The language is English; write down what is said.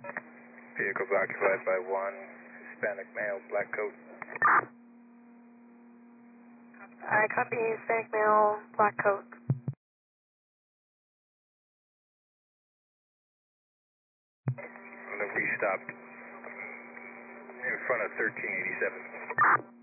Vehicles occupied by one Hispanic male, black coat. I copy Hispanic male, black coat. And then we stopped in front of 1387.